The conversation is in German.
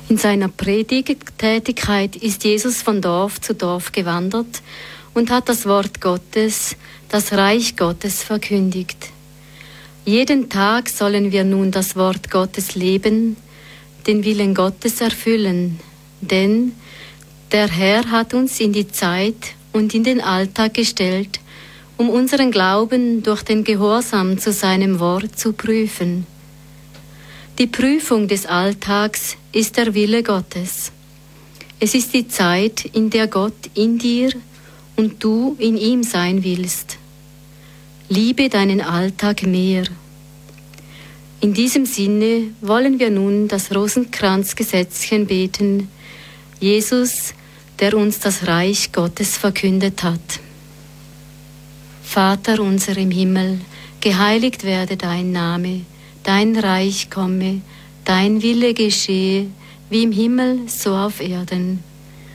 In seiner Predigttätigkeit ist Jesus von Dorf zu Dorf gewandert und hat das Wort Gottes, das Reich Gottes verkündigt. Jeden Tag sollen wir nun das Wort Gottes leben, den Willen Gottes erfüllen, denn der Herr hat uns in die Zeit und in den Alltag gestellt, um unseren Glauben durch den Gehorsam zu seinem Wort zu prüfen. Die Prüfung des Alltags ist der Wille Gottes. Es ist die Zeit, in der Gott in dir und du in ihm sein willst. Liebe deinen Alltag mehr. In diesem Sinne wollen wir nun das Rosenkranzgesetzchen beten, Jesus, der uns das Reich Gottes verkündet hat. Vater unser im Himmel, geheiligt werde dein Name, dein Reich komme, dein Wille geschehe, wie im Himmel, so auf Erden.